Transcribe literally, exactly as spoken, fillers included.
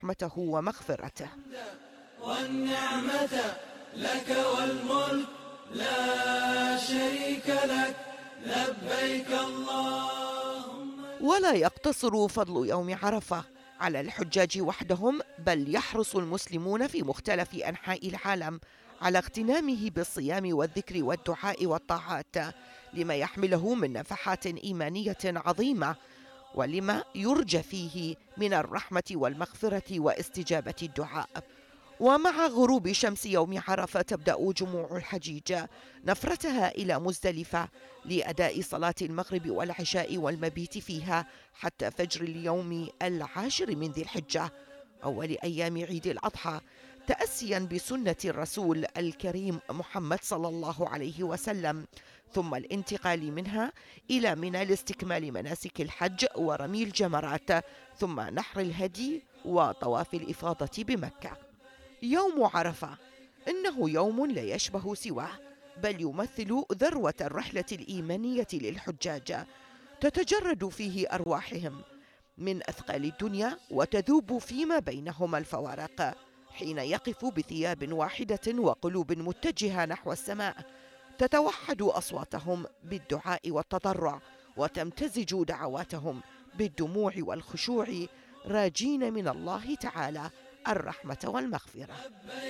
رحمته ومغفرته. والنعمة لك والملك لا شريك لك لبيك اللهم. ولا يقتصر فضل يوم عرفة على الحجاج وحدهم، بل يحرص المسلمون في مختلف أنحاء العالم على اغتنامه بالصيام والذكر والدعاء والطاعات، لما يحمله من نفحات إيمانية عظيمة، ولما يرجى فيه من الرحمة والمغفرة واستجابة الدعاء. ومع غروب شمس يوم عرفة تبدأ جموع الحجيج نفرتها إلى مزدلفة لأداء صلاة المغرب والعشاء والمبيت فيها حتى فجر اليوم العاشر من ذي الحجة أول أيام عيد الأضحى، تأسيا بسنة الرسول الكريم محمد صلى الله عليه وسلم، ثم الانتقال منها إلى منى لاستكمال مناسك الحج ورمي الجمرات، ثم نحر الهدي وطواف الإفاضة بمكة. يوم عرفة إنه يوم لا يشبه سواه، بل يمثل ذروة الرحلة الإيمانية للحجاج، تتجرد فيه أرواحهم من أثقال الدنيا وتذوب فيما بينهما الفوارق، حين يقف بثياب واحدة وقلوب متجهة نحو السماء، تتوحد أصواتهم بالدعاء والتضرع، وتمتزج دعواتهم بالدموع والخشوع، راجين من الله تعالى الرحمة والمغفرة.